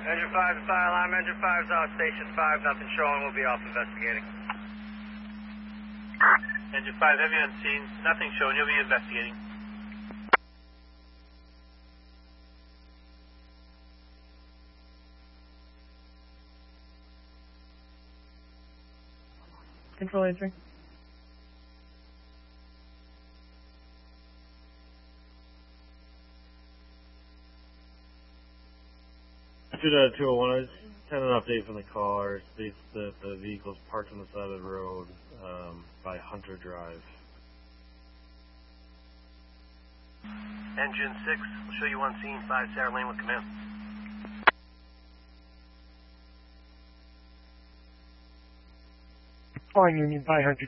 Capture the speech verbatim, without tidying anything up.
Engine five to fire alarm. Engine five's out. Station five, nothing showing. We'll be off investigating. Engine five, heavy on scene. Nothing showing. You'll be investigating. Control answering. Two oh one, I just had an update from the car. It states that the vehicle's parked on the side of the road um, by Hunter Drive. Engine six, we'll show you on scene. five Sarah Lane with command. Flying Union by Hunter